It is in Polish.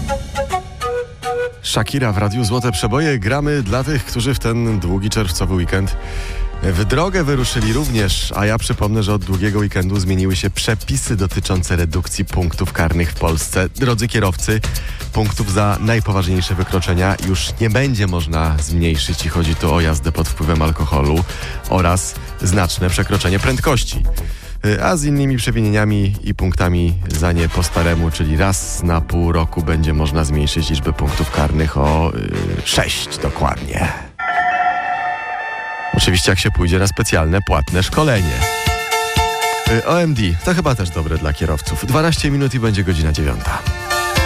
Shakira w Radiu Złote Przeboje. Gramy dla tych, którzy w ten długi czerwcowy weekend w drogę wyruszyli również, a ja przypomnę, że od długiego weekendu zmieniły się przepisy dotyczące redukcji punktów karnych w Polsce. Drodzy kierowcy, punktów za najpoważniejsze wykroczenia już nie będzie można zmniejszyć i chodzi tu o jazdę pod wpływem alkoholu oraz znaczne przekroczenie prędkości. A z innymi przewinieniami i punktami za nie po staremu, czyli raz na pół roku będzie można zmniejszyć liczbę punktów karnych o 6 dokładnie. Oczywiście jak się pójdzie na specjalne, płatne szkolenie. OMD to chyba też dobre dla kierowców. 12 minut i będzie godzina 9.